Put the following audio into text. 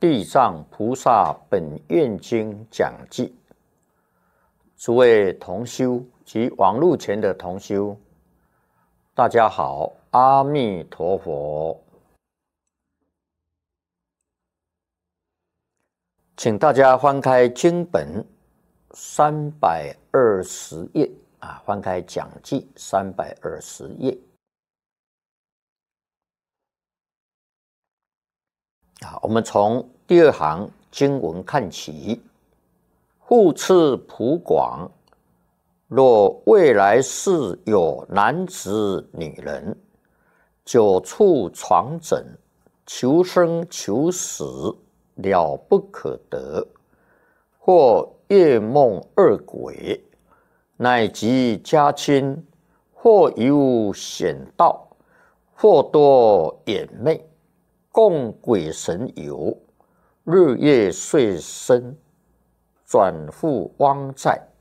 地藏菩萨本愿经讲记，诸位同修及网络前的同修，大家好，阿弥陀佛。请大家翻开经本320页翻开讲记320页。我们从第二行经文看起，复次普广，若未来世有男子女人，久处床枕，求生求死，了不可得，或夜梦恶鬼，乃及家亲，或有险道，或多眼魅，共鬼神游，日夜岁生，转复汪在，